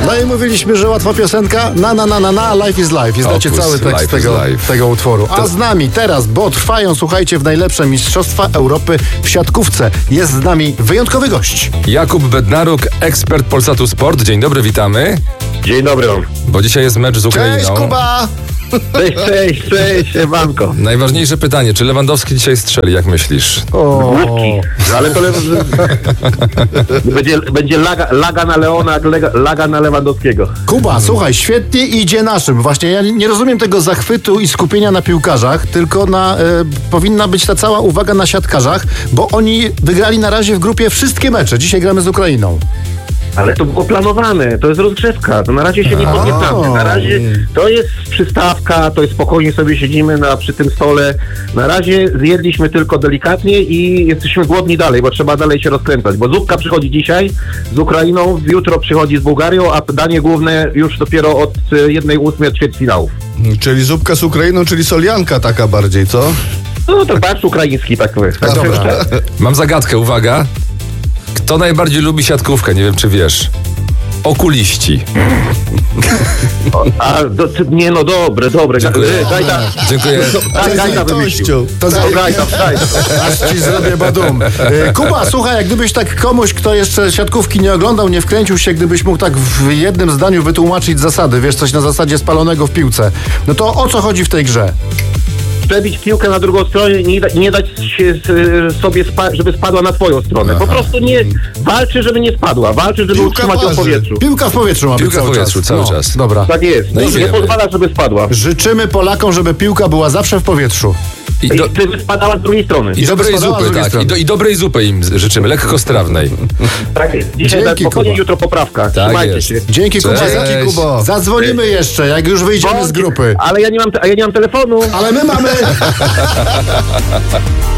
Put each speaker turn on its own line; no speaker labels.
No i mówiliśmy, że łatwa piosenka. Life is life. I znacie
Opus,
cały tekst
Life is Life.
tego utworu. A z nami teraz, bo trwają, słuchajcie, w najlepsze Mistrzostwa Europy w siatkówce. Jest z nami wyjątkowy gość.
Jakub Bednaruk, ekspert Polsatu Sport. Dzień dobry, witamy.
Dzień dobry.
Bo dzisiaj jest mecz z Ukrainą.
Cześć, Kuba!
Cześć, Ewanko.
Najważniejsze pytanie, czy Lewandowski dzisiaj strzeli, jak myślisz?
Główki. Ale to będzie laga na Leona, laga na Lewandowskiego.
Kuba, słuchaj, świetnie idzie naszym. Właśnie ja nie rozumiem tego zachwytu i skupienia na piłkarzach, tylko powinna być ta cała uwaga na siatkarzach, bo oni wygrali na razie w grupie wszystkie mecze. Dzisiaj gramy z Ukrainą.
Ale to było planowane, to jest rozgrzewka, to na razie się nie podniecamy. Na razie to jest przystawka, to jest spokojnie sobie siedzimy przy tym stole. Na razie zjedliśmy tylko delikatnie i jesteśmy głodni dalej, bo trzeba dalej się rozkręcać. Bo zupka przychodzi dzisiaj z Ukrainą, jutro przychodzi z Bułgarią, a danie główne już dopiero od 1/8 ćwierćfinałów.
Czyli zupka z Ukrainą, czyli solianka taka bardziej, co?
No to barszcz ukraiński, tak jest.
Dobra.
Mam zagadkę, uwaga. Kto najbardziej lubi siatkówkę? Nie wiem, czy wiesz. Okuliści.
Dobre.
Dziękuję.
Gajda.
Dziękuję.
Gajda wymyślił.
Gajda. Aż ci zrobię badum. Kuba, słuchaj, jak gdybyś tak komuś, kto jeszcze siatkówki nie oglądał, nie wkręcił się, gdybyś mógł tak w jednym zdaniu wytłumaczyć zasady, wiesz, coś na zasadzie spalonego w piłce, no to o co chodzi w tej grze?
Przebić piłkę na drugą stronę i nie dać się sobie, żeby spadła na twoją stronę. Po prostu nie walczy, żeby nie spadła. Walczy, żeby
Piłka
utrzymać ją w
waży.
powietrzu.
Piłka w powietrzu ma być
Piłka w powietrzu cały
No,
czas.
Dobra.
Tak jest.
No i
nie
wiemy.
pozwala, żeby spadła.
Życzymy Polakom, żeby piłka była zawsze w powietrzu.
I,
I żeby spadała z drugiej strony.
i dobrej
spadała z
zupy,
drugiej
tak.
strony.
I dobrej zupy im życzymy, lekkostrawnej.
Tak jest. Dzisiaj
Dzięki,
spokojnie,
Kuba.
jutro poprawka. Trzymajcie
jest.
się.
Dzięki, Kuba.
Cześć.
Dzięki, Kubo. Zadzwonimy jeszcze, jak już wyjdziemy z grupy.
Ale ja nie mam telefonu.
Ale my mamy...